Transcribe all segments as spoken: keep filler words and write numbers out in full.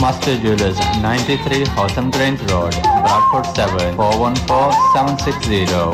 Master Jewelers, ninety-three Houghton Grange Road, Bradford seven four one four seven six zero.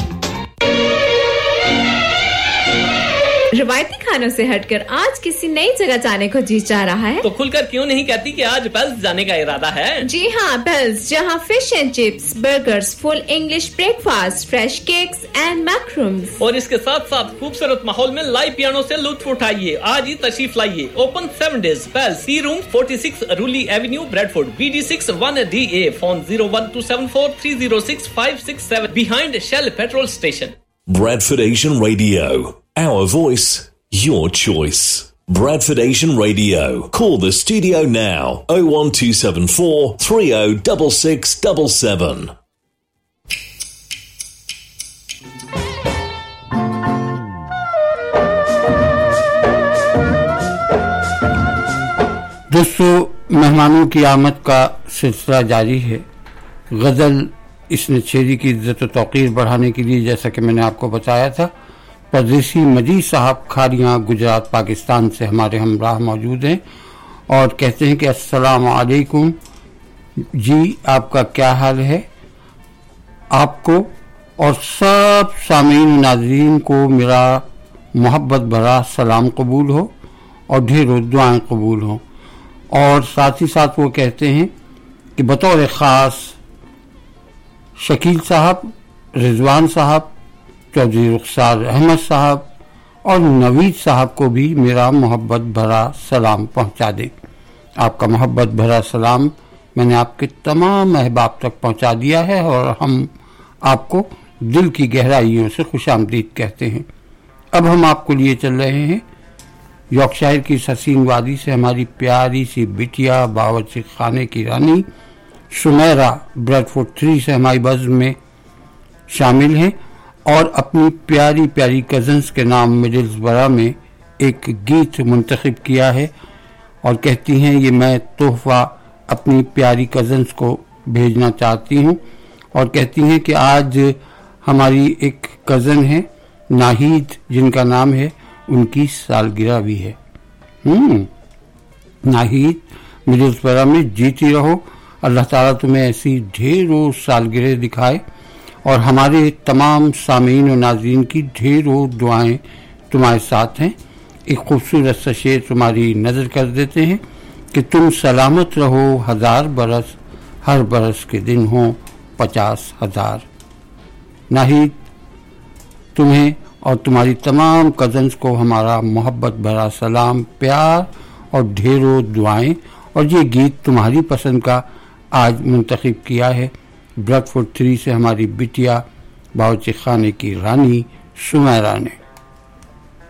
रवायती खानों से हटकर आज किसी नई जगह जाने को जी चाह रहा है तो खुलकर क्यों नहीं कहती कि आज पेल्स जाने का इरादा है? जी हाँ, पेल्स, जहाँ fish and chips, burgers, full English breakfast, fresh cakes and मैक्रूम्स और इसके साथ साथ खूबसूरत माहौल में लाइव पियानो से लुत्फ उठाइए। आज ही तशरीफ लाइए। Open seven days. Pails, C room forty-six रूली Avenue, Bradford, B D six one D A, phone zero one two seven four three zero six five six seven, behind Shell petrol station. Bradford Asian Radio. Our voice, your choice. Bradford Asian Radio. Call the studio now. oh one two seven four three oh six six seven seven. दोस्तों, मेहमानों की आमद का सिलसिला जारी है। गज़ल इस नशेरी की इज्जत व तौक़ीर बढ़ाने के लिए, जैसा कि मैंने आपको बताया था, परदेसी मजीद साहब खारियाँ गुजरात पाकिस्तान से हमारे हमराह मौजूद हैं और कहते हैं कि अस्सलाम वालेकुम जी, आपका क्या हाल है। आपको और सब सामीन नाज़रीन को मेरा मोहब्बत भरा सलाम कबूल हो और ढेरों दुआएं कबूल हो। और साथ ही साथ वो कहते हैं कि बतौर ख़ास शकील साहब, रिजवान साहब, चौधरी रुखसार अहमद साहब और नवीद साहब को भी मेरा मोहब्बत भरा सलाम पहुंचा दें। आपका मोहब्बत भरा सलाम मैंने आपके तमाम अहबाब तक पहुंचा दिया है और हम आपको दिल की गहराइयों से खुशामदीद कहते हैं। अब हम आपको लिए चल रहे हैं यॉर्कशायर की हसीन वादी से हमारी प्यारी सी बिटिया, बावर्ची खाने की रानी सुमेरा ब्रैडफोर्ड थ्री से हमारी बज़्म में शामिल हैं और अपनी प्यारी प्यारी कज़न्स के नाम मिडल्सबरा में एक गीत मुंतखब किया है और कहती हैं ये मैं तोहफ़ा अपनी प्यारी कज़न्स को भेजना चाहती हूँ। और कहती हैं कि आज हमारी एक कज़न है नाहिद, जिनका नाम है, उनकी सालगिरह भी है। हम्म नाहिद, मिडल्सबरा में जीती रहो, अल्लाह ताला तुम्हें ऐसी ढेरों सालगिरह दिखाए और हमारे तमाम सामीन और नाज़रीन की ढेरों दुआएं तुम्हारे साथ हैं। एक खूबसूरत सा शेर तुम्हारी नज़र कर देते हैं कि तुम सलामत रहो हज़ार बरस, हर बरस के दिन हो पचास हज़ार। नाहिद, तुम्हें और तुम्हारी तमाम कज़न्स को हमारा मोहब्बत भरा सलाम, प्यार और ढेरों दुआएं। और ये गीत तुम्हारी पसंद का आज मुंतखब किया है ब्रैडफोर्ड थ्री से हमारी बिटिया, बावर्ची खाने की रानी सुमेरा ने।